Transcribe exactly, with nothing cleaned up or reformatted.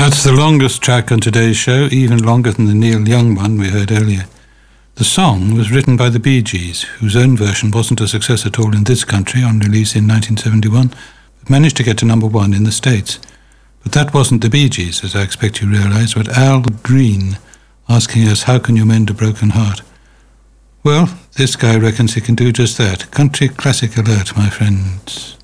That's the longest track on today's show, even longer than the Neil Young one we heard earlier. The song was written by the Bee Gees, whose own version wasn't a success at all in this country on release in nineteen seventy-one, but managed to get to number one in the States. But that wasn't the Bee Gees, as I expect you realise, but Al Green asking us, how can you mend a broken heart? Well, this guy reckons he can do just that. Country classic alert, my friends.